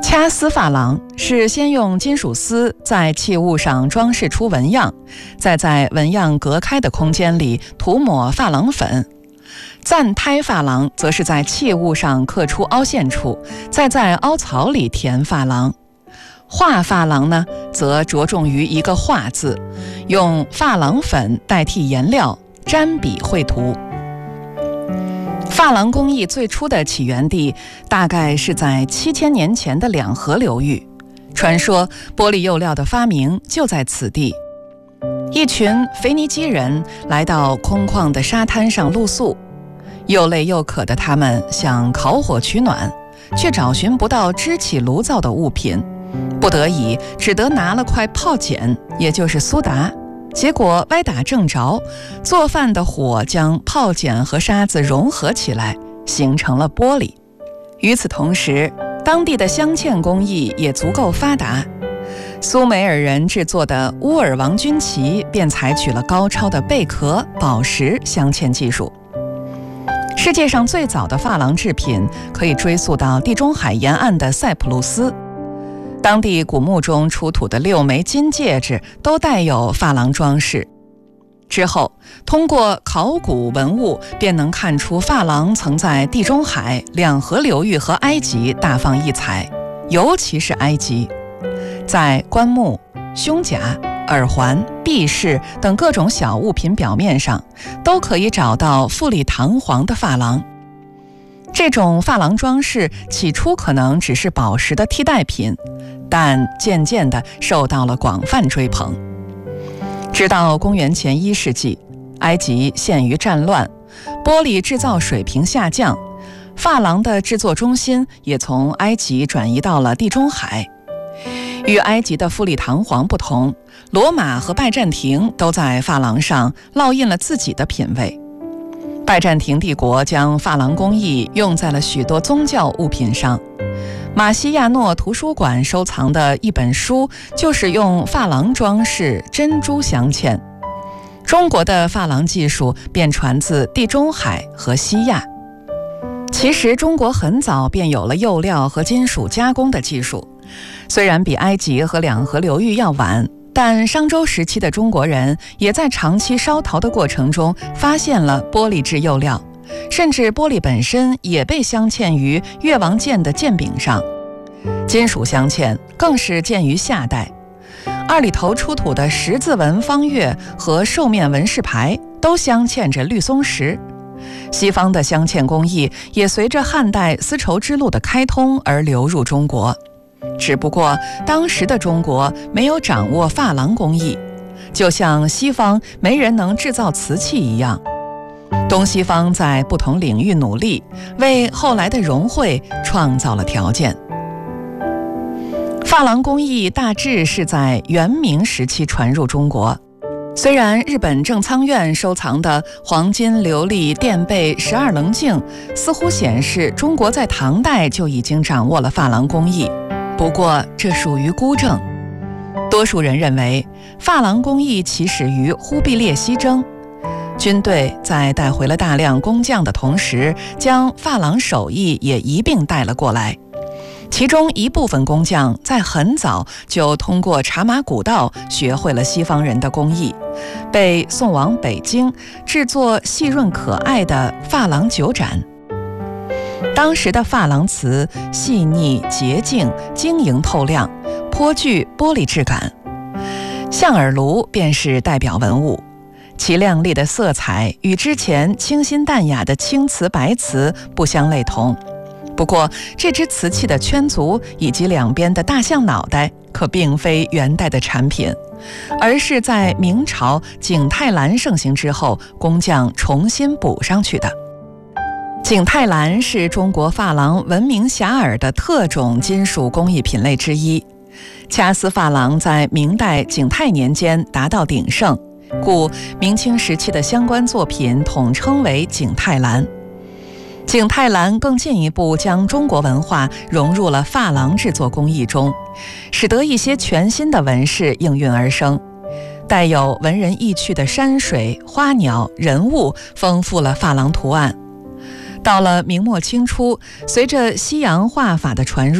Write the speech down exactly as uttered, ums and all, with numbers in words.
掐丝珐琅是先用金属丝在器物上装饰出纹样，再在纹样隔开的空间里涂抹珐琅粉。暂胎珐琅则是在器物上刻出凹陷处，再在凹槽里填珐琅。画珐琅呢，则着重于一个画字，用珐琅粉代替颜料，沾笔绘图。珐琅工艺最初的起源地大概是在七千年前的两河流域，传说玻璃釉料的发明就在此地。一群腓尼基人来到空旷的沙滩上露宿，又累又渴的他们想烤火取暖，却找寻不到支起炉灶的物品，不得已只得拿了块炮碱，也就是苏打。结果歪打正着，做饭的火将炮碱和沙子融合起来，形成了玻璃。与此同时，当地的镶嵌工艺也足够发达。苏美尔人制作的乌尔王军旗便采取了高超的贝壳、宝石镶嵌技术。世界上最早的珐琅制品可以追溯到地中海沿岸的塞浦路斯。当地古墓中出土的六枚金戒指都带有珐琅装饰。之后，通过考古文物便能看出珐琅曾在地中海、两河流域和埃及大放异彩，尤其是埃及。在棺木、胸甲、耳环、璧饰等各种小物品表面上，都可以找到富丽堂皇的珐琅。这种珐琅装饰起初可能只是宝石的替代品，但渐渐地受到了广泛追捧。直到公元前一世纪，埃及陷于战乱，玻璃制造水平下降，珐琅的制作中心也从埃及转移到了地中海。与埃及的富丽堂皇不同，罗马和拜占庭都在珐琅上烙印了自己的品味。拜占庭帝国将珐琅工艺用在了许多宗教物品上。马西亚诺图书馆收藏的一本书就是用珐琅装饰珍珠镶嵌。中国的珐琅技术便传自地中海和西亚。其实中国很早便有了釉料和金属加工的技术，虽然比埃及和两河流域要晚，但商周时期的中国人也在长期烧陶的过程中发现了玻璃制釉料，甚至玻璃本身也被镶嵌于越王剑的剑柄上。金属镶嵌更是见于夏代，二里头出土的十字纹方月和兽面纹饰牌都镶嵌着绿松石。西方的镶嵌工艺也随着汉代丝绸之路的开通而流入中国。只不过当时的中国没有掌握珐琅工艺，就像西方没人能制造瓷器一样。东西方在不同领域努力，为后来的融汇创造了条件。珐琅工艺大致是在元明时期传入中国。虽然日本正仓院收藏的黄金琉璃垫背十二棱镜似乎显示中国在唐代就已经掌握了珐琅工艺，不过这属于孤证。多数人认为珐琅工艺起始于忽必烈西征，军队在带回了大量工匠的同时，将珐琅手艺也一并带了过来。其中一部分工匠在很早就通过茶马古道学会了西方人的工艺，被送往北京制作细润可爱的珐琅酒盏。当时的珐琅瓷细腻洁净，晶莹透亮，颇具玻璃质感。象耳炉便是代表文物，其亮丽的色彩与之前清新淡雅的青瓷白瓷不相类同。不过这只瓷器的圈足以及两边的大象脑袋可并非元代的产品，而是在明朝景泰蓝盛行之后工匠重新补上去的。景泰蓝是中国珐琅闻名遐迩的特种金属工艺品类之一。掐丝珐琅在明代景泰年间达到鼎盛，故明清时期的相关作品统称为景泰蓝。景泰蓝更进一步将中国文化融入了珐琅制作工艺中，使得一些全新的纹饰应运而生。带有文人意趣的山水、花鸟、人物丰富了珐琅图案。到了明末清初，随着西洋画法的传入，